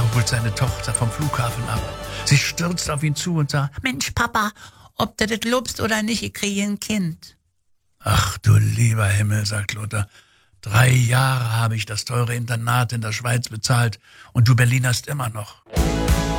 holt seine Tochter vom Flughafen ab. Sie stürzt auf ihn zu und sagt: Mensch, Papa, ob du das lobst oder nicht, ich kriege ein Kind. Ach du lieber Himmel, sagt Lothar. 3 Jahre habe ich das teure Internat in der Schweiz bezahlt und du Berlinerst immer noch.